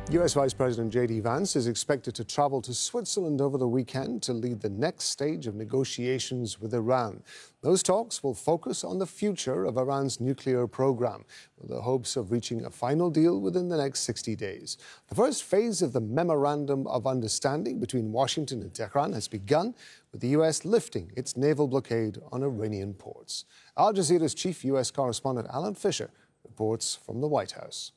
US Vice President J.D. Vance is expected to travel to Switzerland over the weekend to lead the next stage of negotiations with Iran. Those talks will focus on the future of Iran's nuclear program, with the hopes of reaching a final deal within the next 60 days. The first phase of the Memorandum of Understanding between Washington and Tehran has begun, with the US lifting its naval blockade on Iranian ports. Al Jazeera's chief US correspondent Alan Fisher reports from the White House.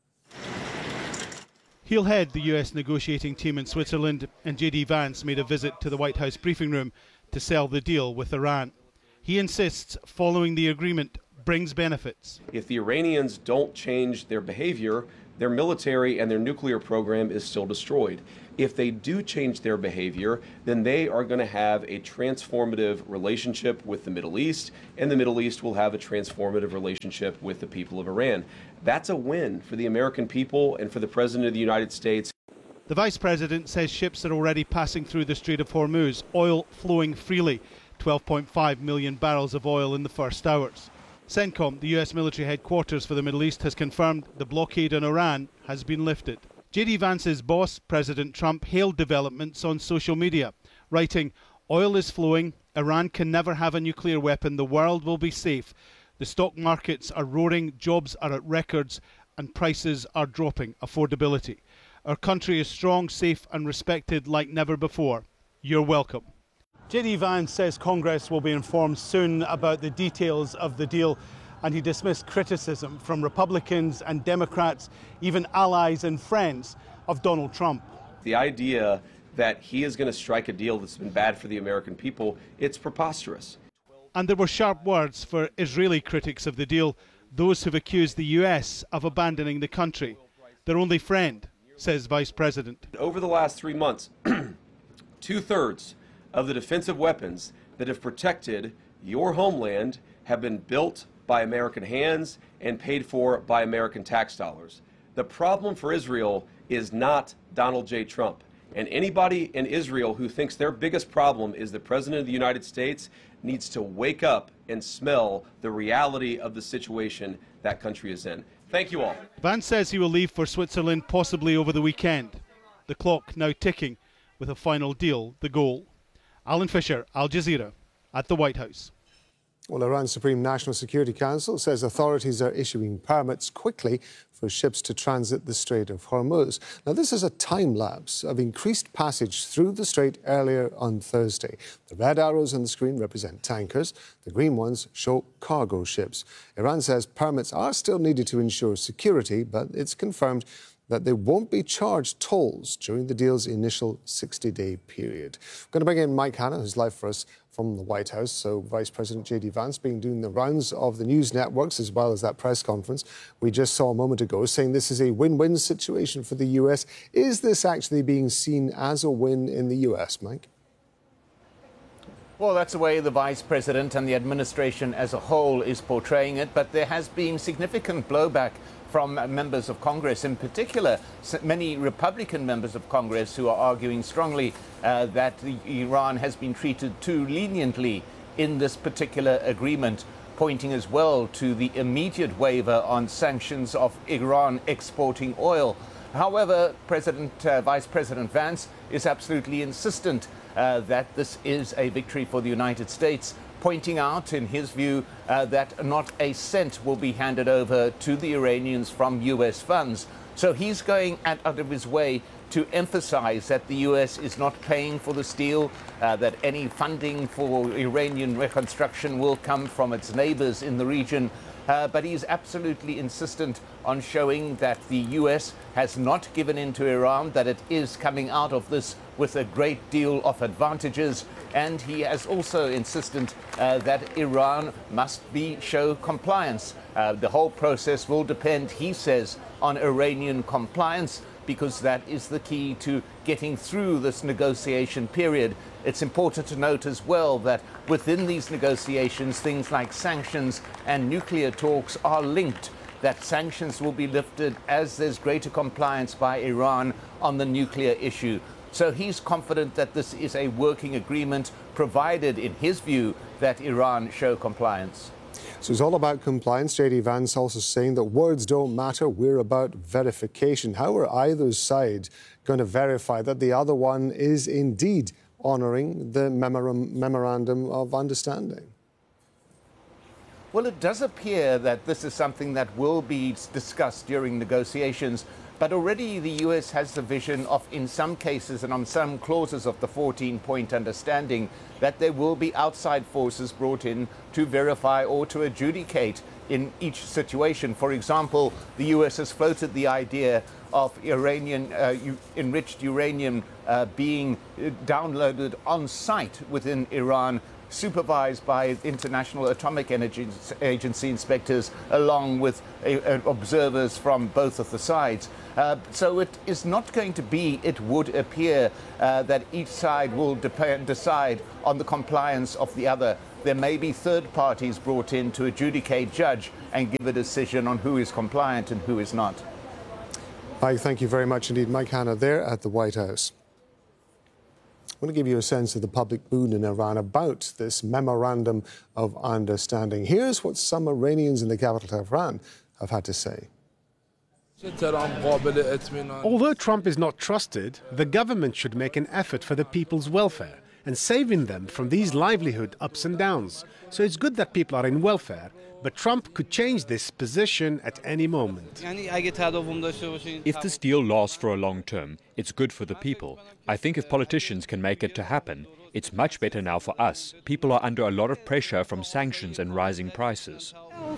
He'll head the US negotiating team in Switzerland, and J.D. Vance made a visit to the White House briefing room to sell the deal with Iran. He insists following the agreement brings benefits. If the Iranians don't change their behavior, their military and their nuclear program is still destroyed. If they do change their behavior, then they are going to have a transformative relationship with the Middle East, and the Middle East will have a transformative relationship with the people of Iran. That's a win for the American people and for the President of the United States. The Vice President says ships are already passing through the Strait of Hormuz, oil flowing freely, 12.5 million barrels of oil in the first hours. CENTCOM, the US military headquarters for the Middle East, has confirmed the blockade on Iran has been lifted. J.D. Vance's boss, President Trump, hailed developments on social media, writing, "Oil is flowing, Iran can never have a nuclear weapon, the world will be safe. The stock markets are roaring, jobs are at records, and prices are dropping, affordability. Our country is strong, safe and respected like never before. You're welcome." J.D. Vance says Congress will be informed soon about the details of the deal, and he dismissed criticism from Republicans and Democrats, even allies and friends of Donald Trump. The idea that he is going to strike a deal that's been bad for the American people, it's preposterous. And there were sharp words for Israeli critics of the deal, those who've accused the US of abandoning the country, their only friend, says Vice President. Over the last 3 months, 2/3 of the defensive weapons that have protected your homeland have been built by American hands and paid for by American tax dollars. The problem for Israel is not Donald J. Trump. And anybody in Israel who thinks their biggest problem is the President of the United States needs to wake up and smell the reality of the situation that country is in. Thank you all. Vance says he will leave for Switzerland possibly over the weekend. The clock now ticking, with a final deal the goal. Alan Fisher, Al Jazeera, at the White House. Well, Iran's Supreme National Security Council says authorities are issuing permits quickly for ships to transit the Strait of Hormuz. Now, this is a time lapse of increased passage through the strait earlier on Thursday. The red arrows on the screen represent tankers. The green ones show cargo ships. Iran says permits are still needed to ensure security, but it's confirmed that they won't be charged tolls during the deal's initial 60-day period. I'm going to bring in Mike Hanna, who's live for us from the White House. So Vice President J.D. Vance being doing the rounds of the news networks as well as that press conference we just saw a moment ago, saying this is a win-win situation for the U.S. Is this actually being seen as a win in the U.S., Mike? Well, that's the way the Vice President and the administration as a whole is portraying it, but there has been significant blowback from members of Congress, in particular many Republican members of Congress who are arguing strongly that Iran has been treated too leniently in this particular agreement, pointing as well to the immediate waiver on sanctions of Iran exporting oil. However, Vice President Vance is absolutely insistent that this is a victory for the United States, pointing out, in his view, that not a cent will be handed over to the Iranians from U.S. funds. So he's going out of his way to emphasize that the U.S. is not paying for this deal, that any funding for Iranian reconstruction will come from its neighbors in the region. But he's absolutely insistent on showing that the U.S. has not given in to Iran, that it is coming out of this with a great deal of advantages. And he has also insisted that Iran must show compliance. The whole process will depend, he says, on Iranian compliance, because that is the key to getting through this negotiation period. It's important to note as well that within these negotiations, things like sanctions and nuclear talks are linked, that sanctions will be lifted as there's greater compliance by Iran on the nuclear issue. So he's confident that this is a working agreement, provided, in his view, that Iran show compliance. So it's all about compliance. J.D. Vance also saying that words don't matter, we're about verification. How are either side going to verify that the other one is indeed honouring the memorandum of understanding? Well, it does appear that this is something that will be discussed during negotiations, but already the US has the vision of, in some cases and on some clauses of the 14-point understanding, that there will be outside forces brought in to verify or to adjudicate in each situation. For example, the US has floated the idea of enriched uranium being downloaded on site within Iran, supervised by International Atomic Energy Agency inspectors, along with observers from both of the sides. So it is not going to be, it would appear, that each side will decide on the compliance of the other. There may be third parties brought in to adjudicate, judge, and give a decision on who is compliant and who is not. Mike, thank you very much indeed. Mike Hanna there at the White House. I want to give you a sense of the public mood in Iran about this memorandum of understanding. Here's what some Iranians in the capital Tehran have had to say. Although Trump is not trusted, the government should make an effort for the people's welfare and saving them from these livelihood ups and downs. So it's good that people are in welfare, but Trump could change this position at any moment. If this deal lasts for a long term, it's good for the people. I think if politicians can make it to happen, it's much better now for us. People are under a lot of pressure from sanctions and rising prices.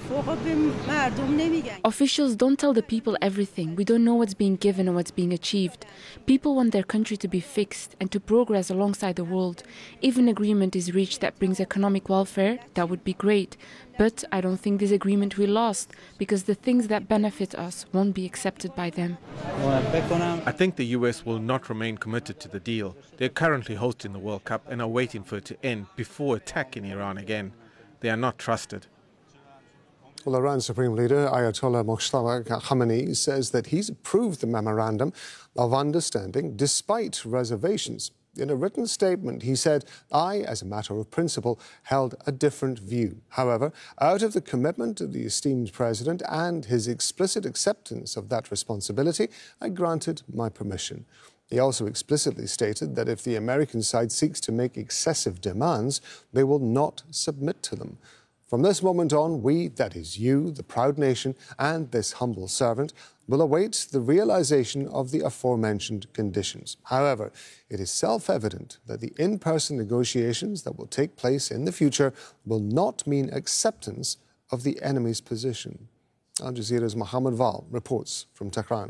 Officials don't tell the people everything. We don't know what's being given or what's being achieved. People want their country to be fixed and to progress alongside the world. If an agreement is reached that brings economic welfare, that would be great. But I don't think this agreement will last, because the things that benefit us won't be accepted by them. I think the US will not remain committed to the deal. They're currently hosting the World Cup and are waiting for it to end before attacking Iran again. They are not trusted. Well, Iran's Supreme Leader Ayatollah Mojtaba Khamenei says that he's approved the memorandum of understanding despite reservations. In a written statement, he said, I, as a matter of principle, held a different view. However, out of the commitment of the esteemed president and his explicit acceptance of that responsibility, I granted my permission. He also explicitly stated that if the American side seeks to make excessive demands, they will not submit to them. From this moment on, we, that is you, the proud nation, and this humble servant, will await the realization of the aforementioned conditions. However, it is self-evident that the in-person negotiations that will take place in the future will not mean acceptance of the enemy's position. Al Jazeera's Mohammed Val reports from Tehran.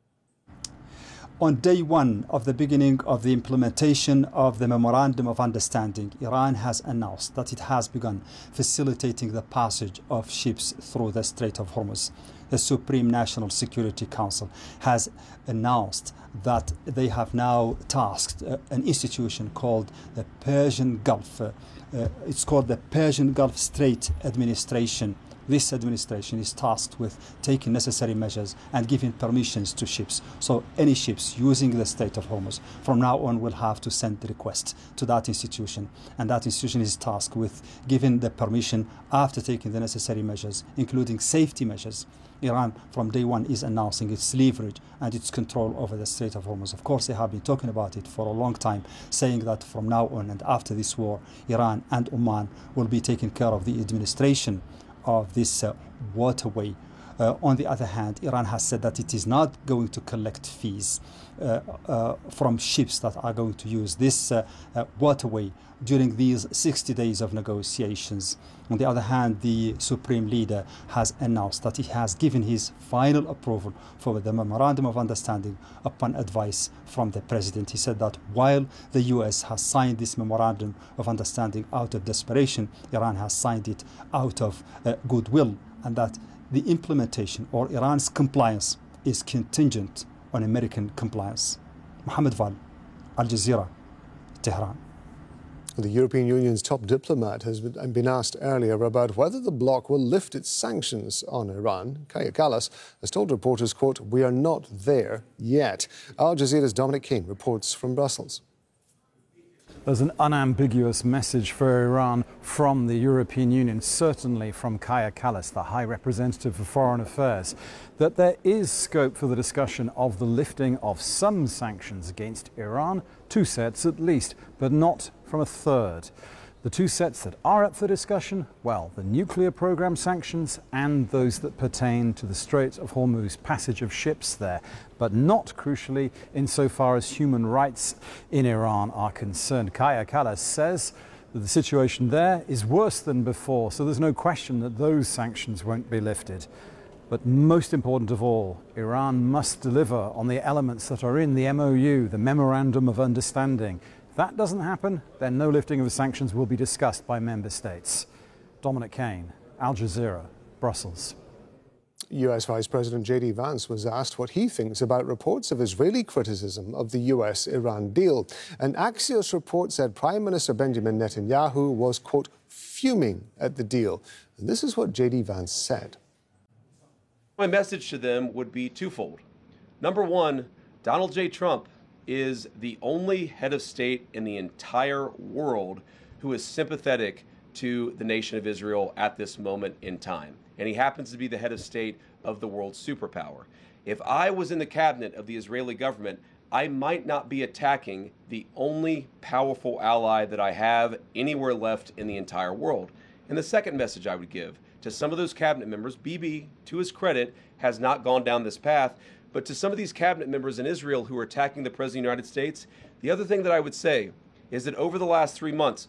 On day one of the beginning of the implementation of the Memorandum of Understanding, Iran has announced that it has begun facilitating the passage of ships through the Strait of Hormuz. The Supreme National Security Council has announced that they have now tasked an institution called the Persian Gulf. It's called the Persian Gulf Strait Administration. This administration is tasked with taking necessary measures and giving permissions to ships. So any ships using the Strait of Hormuz from now on will have to send the request to that institution. And that institution is tasked with giving the permission after taking the necessary measures, including safety measures. Iran from day one is announcing its leverage and its control over the Strait of Hormuz. Of course, they have been talking about it for a long time, saying that from now on and after this war, Iran and Oman will be taking care of the administration of this waterway. On the other hand, Iran has said that it is not going to collect fees from ships that are going to use this waterway during these 60 days of negotiations. On the other hand, the Supreme Leader has announced that he has given his final approval for the Memorandum of Understanding upon advice from the President. He said that while the US has signed this Memorandum of Understanding out of desperation, Iran has signed it out of goodwill, and that the implementation or Iran's compliance is contingent on American compliance. Mohammed Val, Al Jazeera, Tehran. The European Union's top diplomat has been asked earlier about whether the bloc will lift its sanctions on Iran. Kaja Kallas has told reporters, quote, we are not there yet. Al Jazeera's Dominic Keane reports from Brussels. there's an unambiguous message for Iran from the European Union, certainly from Kaja Kallas, the High Representative for Foreign Affairs, that there is scope for the discussion of the lifting of some sanctions against Iran, 2 sets at least, but not from a third. The 2 sets that are up for discussion, well, the nuclear program sanctions and those that pertain to the Strait of Hormuz, passage of ships there, but not crucially insofar as human rights in Iran are concerned. Kaja Kallas says that the situation there is worse than before, so there's no question that those sanctions won't be lifted. But most important of all, Iran must deliver on the elements that are in the MOU, the Memorandum of Understanding. If that doesn't happen, then no lifting of the sanctions will be discussed by member states. Dominic Kane, Al Jazeera, Brussels. US Vice President J.D. Vance was asked what he thinks about reports of Israeli criticism of the US-Iran deal. An Axios report said Prime Minister Benjamin Netanyahu was, quote, fuming at the deal. And this is what J.D. Vance said. My message to them would be twofold. Number one, Donald J. Trump is the only head of state in the entire world who is sympathetic to the nation of Israel at this moment in time. And he happens to be the head of state of the world's superpower. If I was in the cabinet of the Israeli government, I might not be attacking the only powerful ally that I have anywhere left in the entire world. And the second message I would give to some of those cabinet members, Bibi, to his credit, has not gone down this path, but to some of these cabinet members in Israel who are attacking the President of the United States, the other thing that I would say is that over the last 3 months,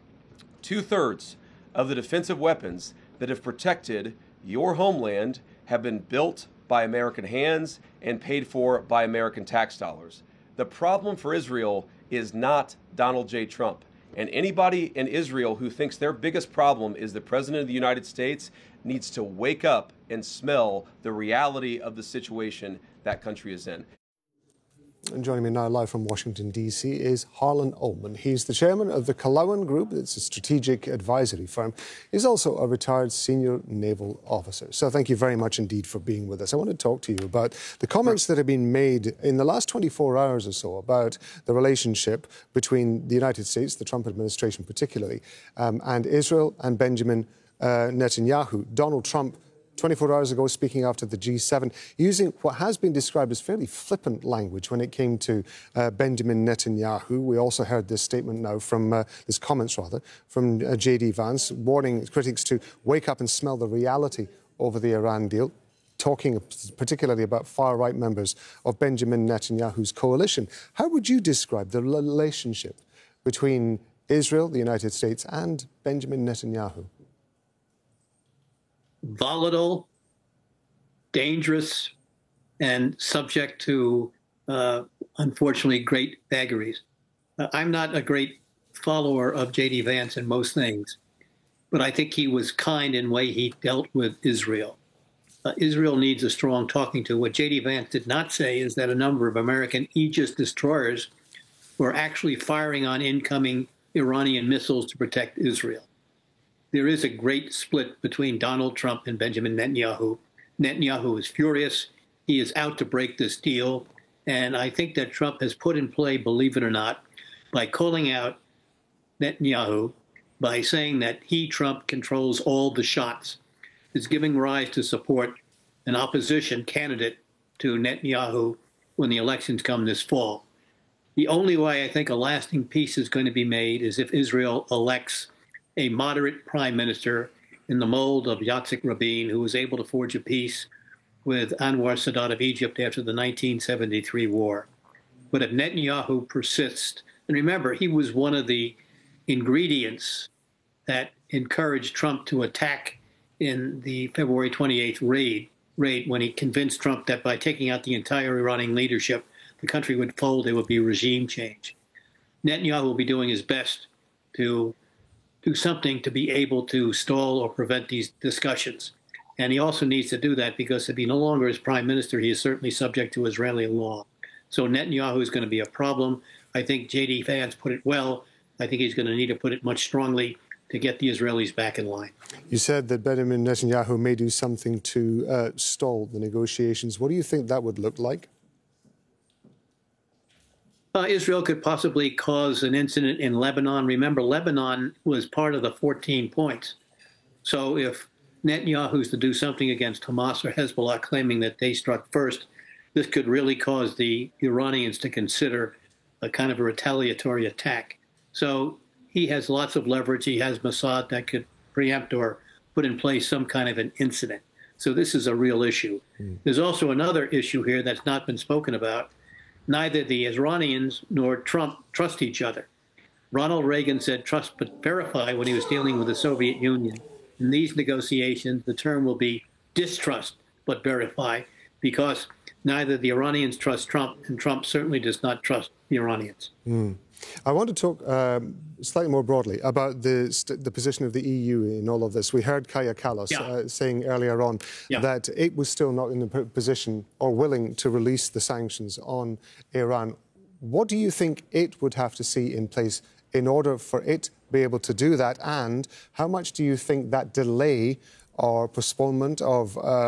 2/3 of the defensive weapons that have protected your homeland have been built by American hands and paid for by American tax dollars. The problem for Israel is not Donald J. Trump. And anybody in Israel who thinks their biggest problem is the President of the United States needs to wake up and smell the reality of the situation that country is in. And joining me now live from Washington, D.C. is Harlan Ullman. He's the chairman of the Colowan Group. It's a strategic advisory firm. He's also a retired senior naval officer. So thank you very much indeed for being with us. I want to talk to you about the comments that have been made in the last 24 hours or so about the relationship between the United States, the Trump administration particularly, and Israel and Benjamin Netanyahu. Donald Trump 24 hours ago, speaking after the G7, using what has been described as fairly flippant language when it came to Benjamin Netanyahu. We also heard this statement now from, this comments rather, from J.D. Vance, warning critics to wake up and smell the reality over the Iran deal, talking particularly about far-right members of Benjamin Netanyahu's coalition. How would you describe the relationship between Israel, the United States, and Benjamin Netanyahu? Volatile, dangerous, and subject to, unfortunately, great vagaries. I'm not a great follower of J.D. Vance in most things, but I think he was kind in the way he dealt with Israel. Israel needs a strong talking to. What J.D. Vance did not say is that a number of American Aegis destroyers were actually firing on incoming Iranian missiles to protect Israel. There is a great split between Donald Trump and Benjamin Netanyahu. Netanyahu is furious. He is out to break this deal. And I think that Trump has put in play, believe it or not, by calling out Netanyahu, by saying that he, Trump, controls all the shots, is giving rise to support an opposition candidate to Netanyahu when the elections come this fall. The only way I think a lasting peace is going to be made is if Israel elects a moderate prime minister in the mold of Yitzhak Rabin, who was able to forge a peace with Anwar Sadat of Egypt after the 1973 war. But if Netanyahu persists, and remember, he was one of the ingredients that encouraged Trump to attack in the February 28th raid when he convinced Trump that by taking out the entire Iranian leadership, the country would fold, there would be regime change. Netanyahu will be doing his best to do something to be able to stall or prevent these discussions. And he also needs to do that because if he no longer is prime minister, he is certainly subject to Israeli law. So Netanyahu is going to be a problem. I think J.D. Vance put it well. I think he's going to need to put it much strongly to get the Israelis back in line. You said that Benjamin Netanyahu may do something to stall the negotiations. What do you think that would look like? Israel could possibly cause an incident in Lebanon. Remember, Lebanon was part of the 14 points. So if Netanyahu's to do something against Hamas or Hezbollah, claiming that they struck first, this could really cause the Iranians to consider a kind of a retaliatory attack. So he has lots of leverage. He has Mossad that could preempt or put in place some kind of an incident. So this is a real issue. There's also another issue here that's not been spoken about. Neither the Iranians nor Trump trust each other. Ronald Reagan said trust but verify when he was dealing with the Soviet Union. In these negotiations, the term will be distrust but verify, because neither the Iranians trust Trump, and Trump certainly does not trust the Iranians. I want to talk slightly more broadly about the position of the EU in all of this. We heard Kaja Kallas saying earlier on that it was still not in a position or willing to release the sanctions on Iran. What do you think it would have to see in place in order for it to be able to do that? And how much do you think that delay or postponement of